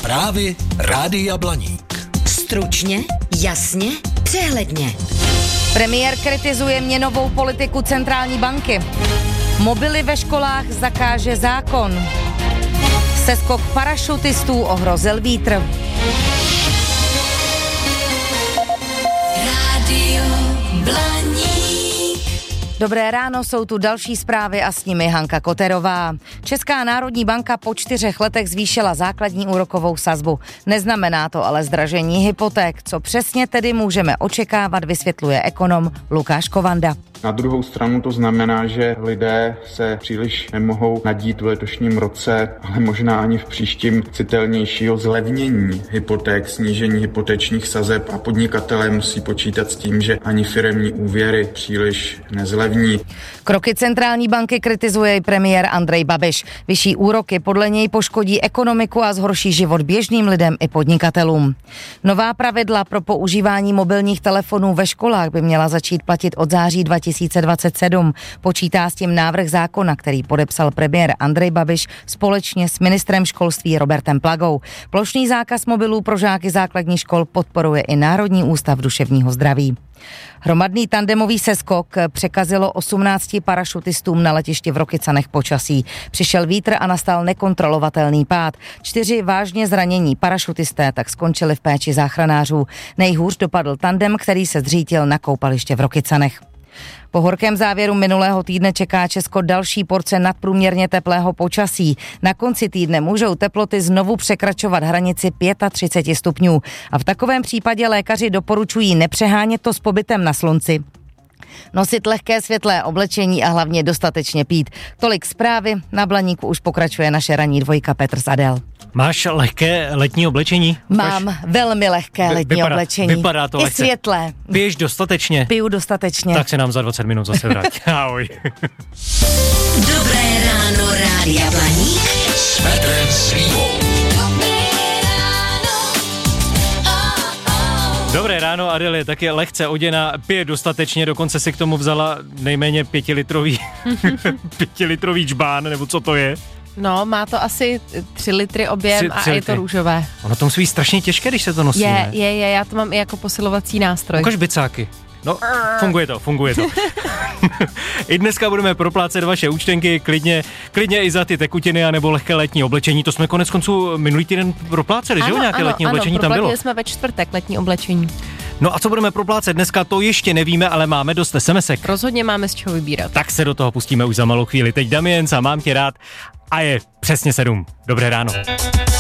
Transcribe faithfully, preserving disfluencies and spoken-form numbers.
Zprávy Rádia Blaník. Stručně, jasně, přehledně. Premiér kritizuje měnovou politiku centrální banky. Mobily ve školách zakáže zákon. Seskok parašutistů ohrozil vítr. Rádio Blaník. Dobré ráno, jsou tu další zprávy a s nimi Hanka Koterová. Česká národní banka po čtyřech letech zvýšila základní úrokovou sazbu. Neznamená to ale zdražení hypoték. Co přesně tedy můžeme očekávat, vysvětluje ekonom Lukáš Kovanda. Na druhou stranu to znamená, že lidé se příliš nemohou nadít v letošním roce, ale možná ani v příštím citelnějšího zlevnění hypoték, snížení hypotečních sazeb a podnikatelé musí počítat s tím, že ani firemní úvěry příliš nezlevní. Kroky centrální banky kritizuje i premiér Andrej Babiš. Vyšší úroky podle něj poškodí ekonomiku a zhorší život běžným lidem i podnikatelům. Nová pravidla pro používání mobilních telefonů ve školách by měla začít platit od září dva tisíce dvacet sedm. Počítá s tím návrh zákona, který podepsal premiér Andrej Babiš společně s ministrem školství Robertem Plagou. Plošný zákaz mobilů pro žáky základních škol podporuje i Národní ústav duševního zdraví. Hromadný tandemový seskok překazilo osmnácti parašutistům na letišti v Rokycanech počasí. Přišel vítr a nastal nekontrolovatelný pád. Čtyři vážně zranění parašutisté tak skončili v péči záchranářů. Nejhůř dopadl tandem, který se zřítil na koupaliště v Rokycanech. Po horkém závěru minulého týdne čeká Česko další porce nadprůměrně teplého počasí. Na konci týdne můžou teploty znovu překračovat hranici třicet pět stupňů. A v takovém případě lékaři doporučují nepřehánět to s pobytem na slunci, nosit lehké světlé oblečení a hlavně dostatečně pít. Tolik zprávy, na Blaníku už pokračuje naše ranní dvojka Petr z Adel. Máš lehké letní oblečení? Mám Máš... velmi lehké letní vypadá, oblečení. Vypadá to I lehce. světlé. Piješ dostatečně? Piju dostatečně. Tak se nám za dvacet minut zase vrať. Ahoj. Dobré ráno, Rádia Blaník. S Petrem Svýbou. Dobré ráno, Adel je taky lehce oděna, pije dostatečně, dokonce si k tomu vzala nejméně pětilitrový, pětilitrový džbán, nebo co to je? No, má to asi tři litry objem tři, tři a je to růžové. Ono to musí být strašně těžké, když se to nosí, Je, ne? je, je, já to mám i jako posilovací nástroj. Ukaž bicáky. No, funguje to, funguje to. I dneska budeme proplácet vaše účtenky, klidně, klidně i za ty tekutiny a nebo lehké letní oblečení. To jsme konec konců minulý týden propláceli, ano, že jo? Nějaké ano, letní ano, oblečení tam bylo. proplatili jsme ve čtvrtek letní oblečení. No a co budeme proplácet dneska, to ještě nevíme, ale máme dost SMSek. Rozhodně máme z čeho vybírat. Tak se do toho pustíme už za malou chvíli. Teď Damienza, mám tě rád a je přesně sedm. Dobré ráno.